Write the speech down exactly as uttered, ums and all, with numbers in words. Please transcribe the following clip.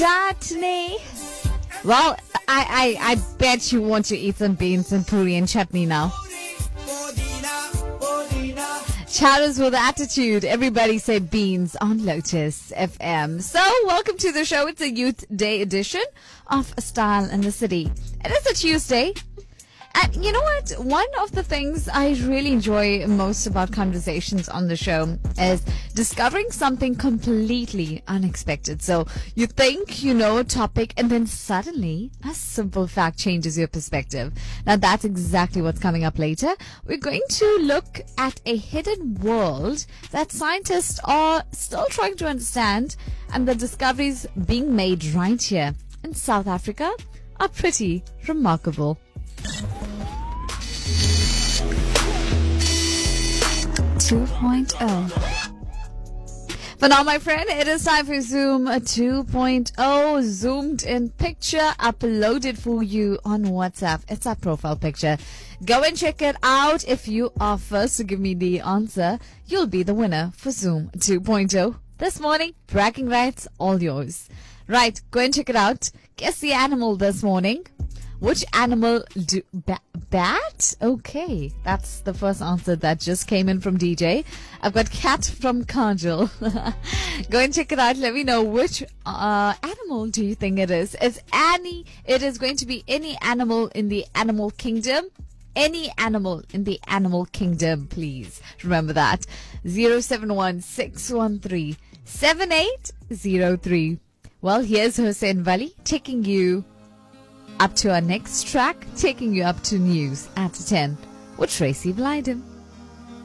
Chutney. Well, I, I, I bet you want to eat some beans and puri and chutney now. Chatters with attitude. Everybody say beans on Lotus F M. So, welcome to the show. It's a Youth Day edition of Style in the City. It is a Tuesday. And you know what? One of the things I really enjoy most about conversations on the show is discovering something completely unexpected. So you think you know a topic and then suddenly a simple fact changes your perspective. Now that's exactly what's coming up later. We're going to look at a hidden world that scientists are still trying to understand, and the discoveries being made right here in South Africa are pretty remarkable. two point oh. For now, my friend, it is time for Zoom two point oh. Zoomed in picture uploaded for you on WhatsApp. It's our profile picture. Go and check it out. If you are first to give me the answer, you'll be the winner for Zoom two point oh. This morning, bragging rights all yours. Right, go and check it out. Guess the animal this morning. Which animal do... Ba- bat? Okay. That's the first answer that just came in from D J. I've got cat from Kajal. Go and check it out. Let me know which uh, animal do you think it is. It's any... It is going to be any animal in the animal kingdom. Any animal in the animal kingdom, please. Remember that. zero seven one six one three seven eight zero three. Well, here's Hussein Vali taking you up to our next track, taking you up to news at ten with Tracy Blyden.